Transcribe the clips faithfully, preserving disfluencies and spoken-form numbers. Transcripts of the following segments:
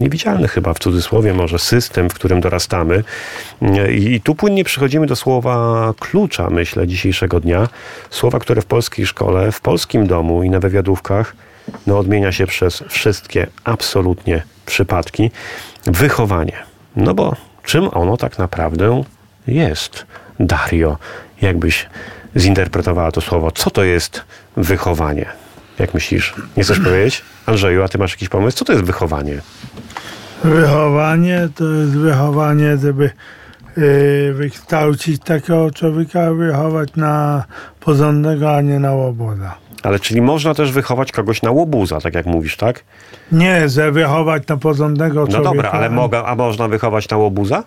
niewidzialny chyba w cudzysłowie może system, w którym dorastamy. I, i tu płynnie przychodzimy do słowa klucza, myślę, dzisiejszego dnia. Słowa, które w polskiej szkole, w polskim domu i na wywiadówkach no, odmienia się przez wszystkie absolutnie przypadki. Wychowanie. No bo czym ono tak naprawdę jest? Dario, jakbyś zinterpretowała to słowo. Co to jest wychowanie? Jak myślisz? Nie chcesz powiedzieć? Andrzeju, a ty masz jakiś pomysł? Co to jest wychowanie? Wychowanie to jest wychowanie, żeby yy, wykształcić takiego człowieka, wychować na porządnego, a nie na łobuza. Ale czyli można też wychować kogoś na łobuza, tak jak mówisz, tak? Nie, że wychować na porządnego No człowieka. dobra, ale moga, a można wychować na łobuza?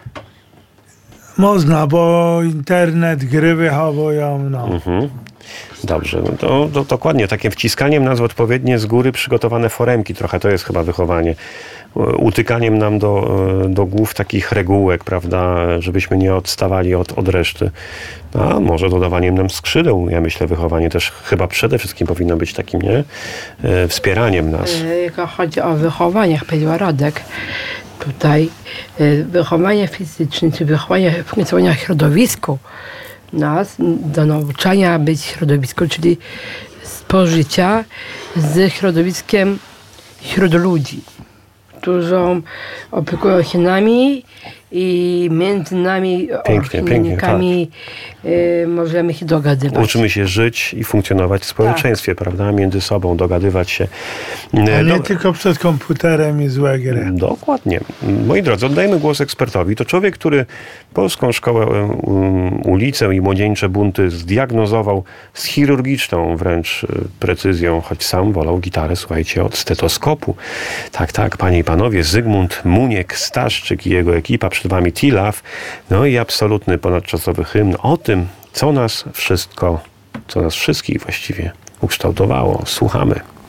Można, bo internet, gry wychowują, no. Mhm. Dobrze, no to, to dokładnie, takim wciskaniem nas w odpowiednie z góry przygotowane foremki, trochę to jest chyba wychowanie. Utykaniem nam do, do głów takich regułek, prawda, żebyśmy nie odstawali od, od reszty. A może dodawaniem nam skrzydeł, ja myślę, wychowanie też chyba przede wszystkim powinno być takim, nie? E, wspieraniem nas. Jak chodzi o wychowanie, jak powiedział Radek, tutaj wychowanie fizyczne, czy wychowanie funkcjonowania w środowisku nas do nauczania być w środowisku, czyli spożycia ze środowiskiem wśród ludzi, którzy opiekują się nami i między nami, ochotnikami, tak. y, możemy się dogadywać. Uczymy się żyć i funkcjonować w społeczeństwie, tak. prawda? Między sobą, dogadywać się. A nie Do... tylko przed komputerem i złe gry. Dokładnie. Moi drodzy, oddajmy głos ekspertowi. To człowiek, który polską szkołę, um, ulicę i młodzieńcze bunty zdiagnozował z chirurgiczną wręcz precyzją, choć sam wolał gitarę, słuchajcie, od stetoskopu. Tak, tak, panie i panowie, Zygmunt Muniek-Staszczyk i jego ekipa, przed wami T-Love, no i absolutny ponadczasowy hymn o tym, co nas wszystko, co nas wszystkich właściwie ukształtowało. Słuchamy.